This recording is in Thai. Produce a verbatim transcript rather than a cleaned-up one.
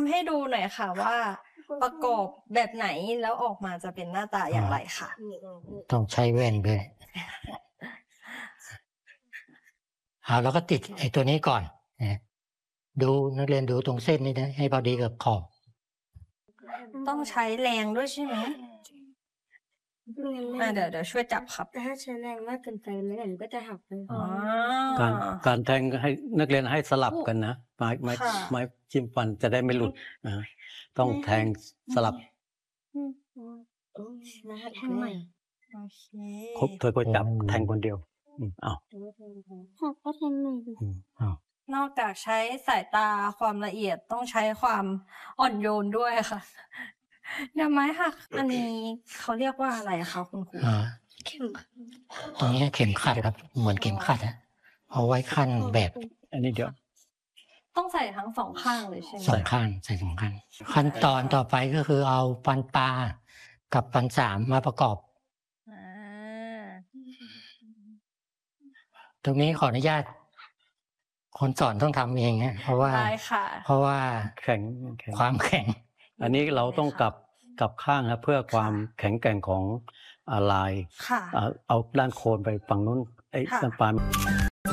ำให้ดูหน่อยค่ะว่าประกอบแบบไหนแล้วออกมาจะเป็นหน้าตาอย่างไรค่ะต้องใช้แว่นด้วยเอาแล้วก็ติดไอ้ตัวนี้ก่อนนะดูนักเรียนดูตรงเส้นนี้นะให้พอดีกับขอบต้องใช้แรงด้วยใช่ไหมอ่าเดี๋ยวเดี๋ยวช่วยจับครับแต่ถ้าใช้แรงมากเกินไปไม่งั้นก็จะหักไปอ๋อการการแทงให้นักเรียนให้สลับกันนะไม้ไม้ไม้จิ้มฟันจะได้ไม่หลุดนะต้องแทงสลับรหัสแทงใหม่โอเคครบเธอก็จับแทงคนเดียวอืมอ้าวหักก็แทงใหม่อืมอ้าวนอกจากใช้สายตาความละเอียดต้องใช้ความอ่อนโยนด้วยค่ะเดี๋ยวไม้หักอันนี้เขาเรียกว่าอะไรคะคุณครูอ่าตรงนี้เข็มขัดครับเหมือนเข็มขัดอะเอาไว้ขั้นแบบอันนี้เดี๋ยวต้องใส่ทั้งสองข้างเลยใช่ไหมสองข้างใส่สองข้างขั้นตอนต่อไปก็คือเอาฟันปลากับฟันสามมาประกอบอ่าตรงนี้ขออนุญาตคนสอนต้องทำเองนะเพราะว่าได้ค่ะเพราะว่าแข็งแข็งความแข็งอันนี้เราต้องกลับกลับข้างครับเพื่อความแข็งแกร่งของอ่าลายค่ะอ่าเอาด้านโคนไปฝั่งนู้นไอ้ค่ะด้านปลาย